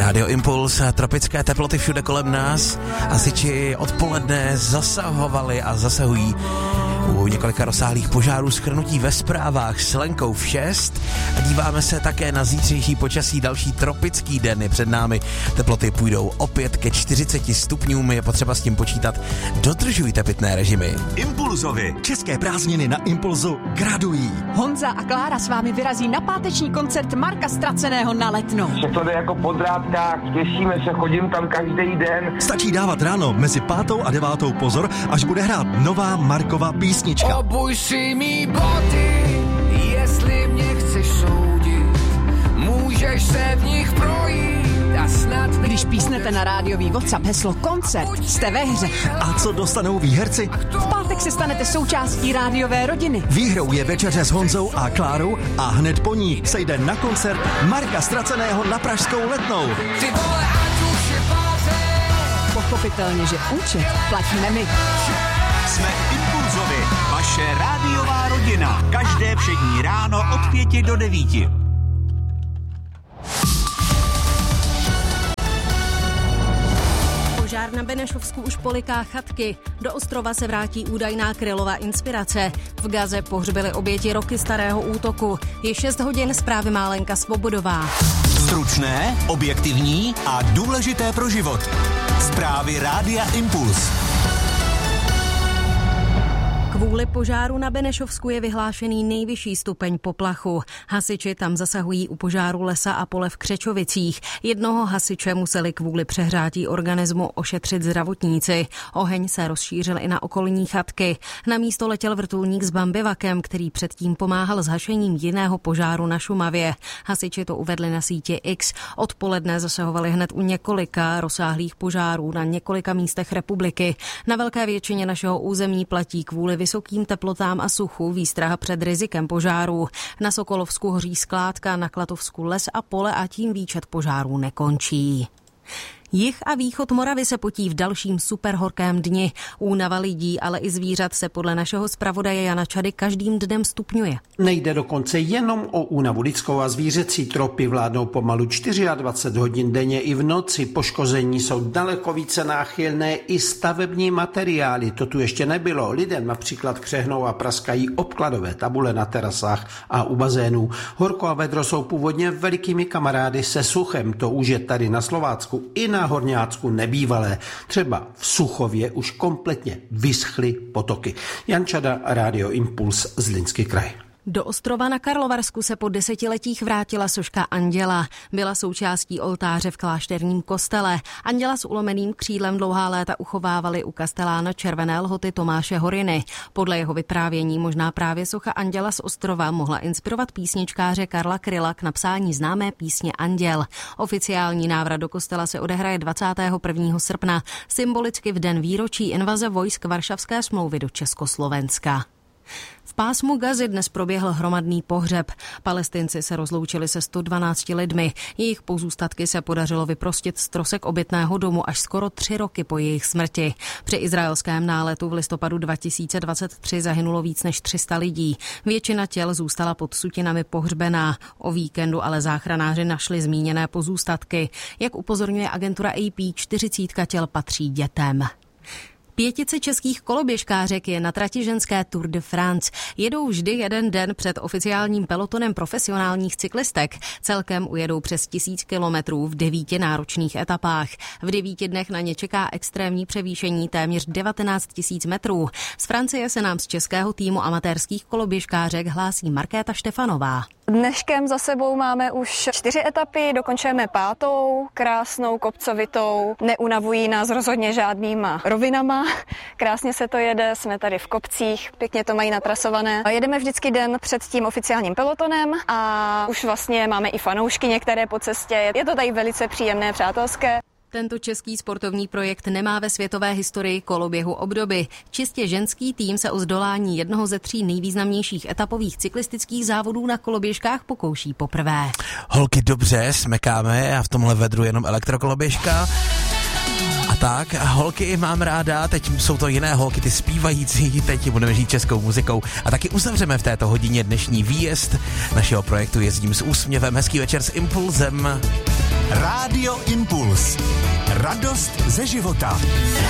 Radio Impuls, tropické teploty všude kolem nás. Hasiči odpoledne zasahovali a zasahují u několika rozsáhlých požárů, shrnutí ve zprávách s Lenkou v 6. A díváme se také na zítřejší počasí, další tropický den je před námi. Teploty půjdou opět ke 40 stupňům, je potřeba s tím počítat. Dodržujte pitné režimy. Impulzovi. České prázdniny na Impulzu gradují. Honza a Klára s vámi vyrazí na páteční koncert Marka Ztraceného na Letnou. Všechno jde jako po drátkách, těšíme se, chodím tam každý den. Stačí dávat ráno mezi 5. a 9. pozor, až bude hrát nová Markova písnička. Obuj si mý boty, jestli mě chceš soudit, můžeš se v nich projít a snad... Když písnete na rádiový WhatsApp heslo koncert, jste ve hře. A co dostanou výherci? V pátek se stanete součástí rádiové rodiny. Výhrou je večeře s Honzou a Klárou a hned po ní se jde na koncert Marka Ztraceného na pražskou Letnou. Ty vole, ať už je pátek. Pochopitelně, že účet platíme my. Jsme Impulzovi, vaše rádiová rodina. Každé všední ráno od 5 do 9. Požár na Benešovsku už poliká chatky. Do ostrova se vrátí údajná Krylova inspirace. V Gaze pohřbili oběti roky starého útoku. Je 6 hodin, zprávy má Lenka Svobodová. Stručné, objektivní a důležité pro život. Zprávy Rádia Impuls. Kvůli požáru na Benešovsku je vyhlášený nejvyšší stupeň poplachu. Hasiči tam zasahují u požáru lesa a pole v Křečovicích. Jednoho hasiče museli kvůli přehrátí organismu ošetřit zdravotníci. Oheň se rozšířil i na okolní chatky. Na místo letěl vrtulník s bambivakem, který předtím pomáhal s hašením jiného požáru na Šumavě. Hasiči to uvedli na síti X. Odpoledne zasahovali hned u několika rozsáhlých požárů na několika místech republiky. Na velké většině našeho území platí kvůli vysokým teplotám a suchu výstraha před rizikem požárů. Na Sokolovsku hoří skládka, na Klatovsku les a pole a tím výčet požárů nekončí. Jih a východ Moravy se potí v dalším superhorkém dni. Únava lidí, ale i zvířat se podle našeho zpravodaje Jana Čady každým dnem stupňuje. Nejde dokonce jenom o únavu lidskou a zvířecí. Tropy vládnou pomalu 24 hodin denně i v noci. Poškození jsou daleko více náchylné i stavební materiály. To tu ještě nebylo. Lidem například křehnou a praskají obkladové tabule na terasách a u bazénů. Horko a vedro jsou původně velikými kamarády se suchem. To už je tady na Slovácku i na Horňácku nebývalé. Třeba v Suchově už kompletně vyschly potoky. Jan Čada, Radio Impuls, Zlínský kraj. Do Ostrova na Karlovarsku se po 10letích vrátila soška Anděla. Byla součástí oltáře v klášterním kostele. Anděla s ulomeným křídlem dlouhá léta uchovávali u kastelána Červené Lhoty Tomáše Horiny. Podle jeho vyprávění možná právě socha Anděla z Ostrova mohla inspirovat písničkáře Karla Kryla k napsání známé písně Anděl. Oficiální návrat do kostela se odehraje 21. srpna, symbolicky v den výročí invaze vojsk Varšavské smlouvy do Československa. V pásmu Gazy dnes proběhl hromadný pohřeb. Palestinci se rozloučili se 112 lidmi. Jejich pozůstatky se podařilo vyprostit z trosek obytného domu až skoro 3 roky po jejich smrti. Při izraelském náletu v listopadu 2023 zahynulo víc než 300 lidí. Většina těl zůstala pod sutinami pohřbená. O víkendu ale záchranáři našli zmíněné pozůstatky. Jak upozorňuje agentura AP, 40 těl patří dětem. 5 českých koloběžkářek je na trati ženské Tour de France. Jedou vždy jeden den před oficiálním pelotonem profesionálních cyklistek. Celkem ujedou přes 1000 kilometrů v 9 náročných etapách. V 9 dnech na ně čeká extrémní převýšení téměř 19 000 metrů. Z Francie se nám z českého týmu amatérských koloběžkářek hlásí Markéta Štefanová. Dneškem za sebou máme už 4 etapy, dokončujeme 5. krásnou, kopcovitou, neunavují nás rozhodně žádnýma rovinama, krásně se to jede, jsme tady v kopcích, pěkně to mají natrasované. Jedeme vždycky den před tím oficiálním pelotonem a už vlastně máme i fanoušky některé po cestě, je to tady velice příjemné, přátelské. Tento český sportovní projekt nemá ve světové historii koloběhu obdoby. Čistě ženský tým se o zdolání jednoho ze 3 nejvýznamnějších etapových cyklistických závodů na koloběžkách pokouší poprvé. Holky, dobře, smekáme a v tomhle vedru jenom elektrokoloběžka. A tak, holky mám ráda, teď jsou to jiné holky, ty zpívající, teď budeme žít českou muzikou. A taky uzavřeme v této hodině dnešní výjezd našeho projektu Jezdím s úsměvem. Hezký večer s Impulzem. Rádio Impuls. Radost ze života.